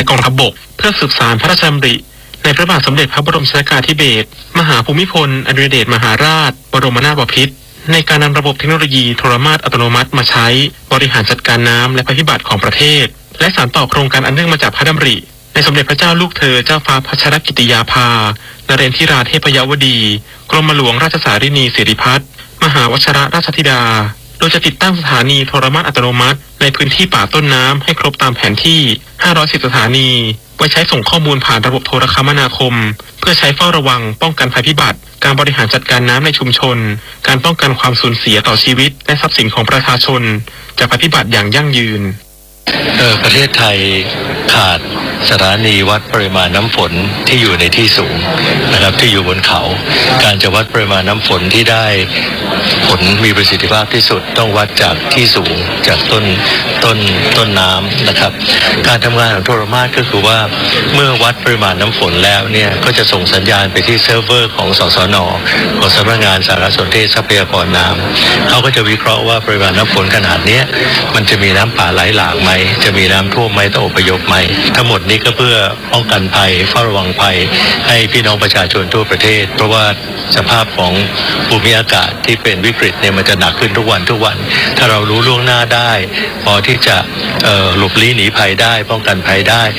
กองทัพบกเพื่อสืบสานพระราชดำริในพระบาทสมเด็จพระบรมชนกาธิเบศรมหาภูมิพลอดุลยเดชมหาราชบรมนาถบพิตรในการนำระบบเทคโนโลยีโทรมาตอัตโนมัติมาใช้บริหารจัดการน้ำและภัยพิบัติของประเทศและสานต่อโครงการอันเนื่องมาจากพระดำริในสมเด็จพระเจ้าลูกเธอเจ้าฟ้าพัชรกิติยาภานเรนทิราเทพยวดีกรมหลวงราชสารินีสิริพัฒน์มหาวชิรราชธิดาโดยจะติดตั้งสถานีโทรมาตอัตโนมัติในพื้นที่ป่าต้นน้ำให้ครบตามแผนที่510สถานีไว้ใช้ส่งข้อมูลผ่านระบบโทรคมนาคมเพื่อใช้เฝ้าระวังป้องกันภัยพิบัติการบริหารจัดการน้ำในชุมชนการป้องกันความสูญเสียต่อชีวิตและทรัพย์สินของประชาชนจากภัยพิบัติอย่างยั่งยืนประเทศไทยขาดสถานีวัดปริมาณน้ำฝนที่อยู่ในที่สูงนะครับที่อยู่บนเขาการจะวัดปริมาณน้ำฝนที่ได้ผลมีประสิทธิภาพที่สุดต้องวัดจากที่สูงจากต้นน้ำนะครับการทำงานของโทรมาตก็คือว่าเมื่อวัดปริมาณน้ำฝนแล้วเนี่ยก็จะส่งสัญญาณไปที่เซิร์ฟเวอร์ของสสน.ของสำนักงานสารสนเทศทรัพยากรน้ำเขาก็จะวิเคราะห์ว่าปริมาณน้ำฝนขนาดนี้มันจะมีน้ำป่าไหลหลากไหมจะมีน้ำท่วมไหมต้องอพยพไหมทั้งหมดนี้ก็เพื่อป้องกันภัยเฝ้าระวังภัยให้พี่น้องประชาชนทั่วประเทศเพราะว่าสภาพของภูมิอากาศที่เป็นวิกฤตเนี่ยมันจะหนักขึ้นทุกวันถ้าเรารู้ล่วงหน้าได้พอที่จะหลบลี้หนีภัยได้ป้องกันภัยได้